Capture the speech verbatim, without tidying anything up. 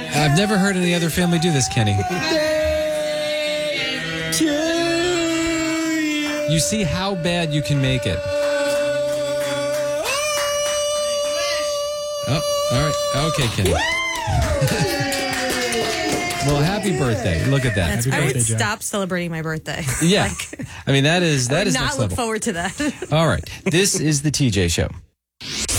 I've never heard any other family do this, Kenny. You see how bad you can make it. Oh, all right. Okay, Kenny. Well, happy birthday. Look at that. That's, happy I birthday, would John. stop celebrating my birthday. Yeah. like, I mean, that is, that I would is not next look level. forward to that. All right. This is the T J Show.